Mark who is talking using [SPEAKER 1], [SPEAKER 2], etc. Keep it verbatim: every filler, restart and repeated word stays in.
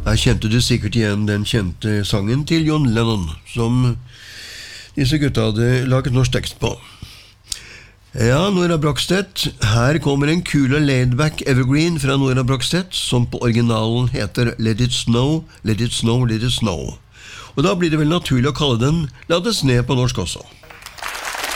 [SPEAKER 1] Her kjente du sikkert igjen den kjente sangen til John Lennon, som disse gutta hadde laget norsk tekst på. Ja, Nora Brogstedt, her kommer en kul og laidback evergreen fra Nora Brogstedt, som på originalen heter Let It Snow, Let It Snow, Let It Snow. Og da blir det vel naturlig å kalle den La det sne på norsk også.